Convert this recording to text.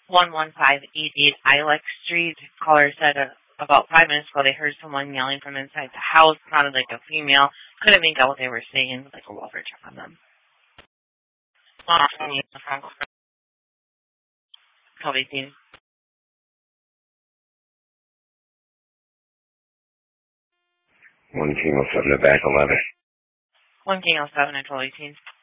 11588 Ilex Street. Caller said about 5 minutes ago they heard someone yelling from inside the house. Sounded like a female. Couldn't make out what they were saying. Like a welfare check on them. 1218. 1 King 07 at back 11. 1 King 07 at 1218.